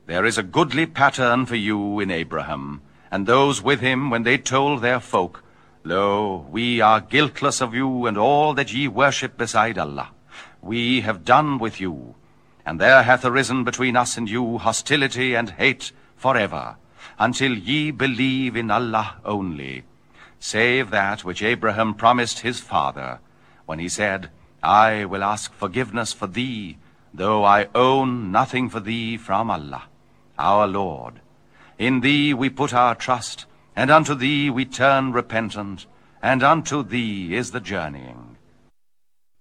There is a goodly pattern for you in Abraham, and those with him when they told their folk, Lo, we are guiltless of you and all that ye worship beside Allah. We have done with you, and there hath arisen between us and you hostility and hate forever, until ye believe in Allah only, save that which Abraham promised his father, when he said, I will ask forgiveness for thee, though I own nothing for thee from Allah, our Lord. In thee we put our trust, and unto thee we turn repentant, and unto thee is the journeying.